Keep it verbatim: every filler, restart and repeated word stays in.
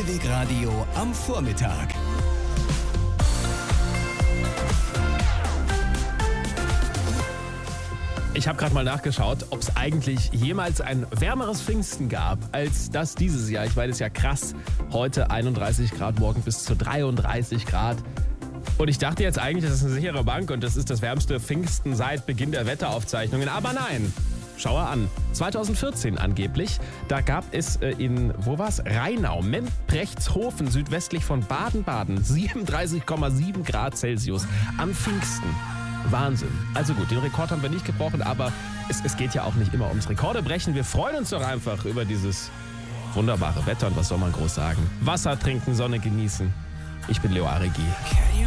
Live-Radio am Vormittag. Ich habe gerade mal nachgeschaut, ob es eigentlich jemals ein wärmeres Pfingsten gab als das dieses Jahr. Ich meine, es ist ja krass. Heute einunddreißig Grad, morgen bis zu dreiunddreißig Grad. Und ich dachte jetzt eigentlich, das ist eine sichere Bank und das ist das wärmste Pfingsten seit Beginn der Wetteraufzeichnungen. Aber nein, schau an. zweitausendvierzehn angeblich, da gab es in, wo war's? Rheinau, Memprechtshofen, südwestlich von Baden-Baden, siebenunddreißig Komma sieben Grad Celsius am Pfingsten. Wahnsinn. Also gut, den Rekord haben wir nicht gebrochen, aber es, es geht ja auch nicht immer ums Rekorde brechen. Wir freuen uns doch einfach über dieses wunderbare Wetter und was soll man groß sagen? Wasser trinken, Sonne genießen. Ich bin Leo Aregi.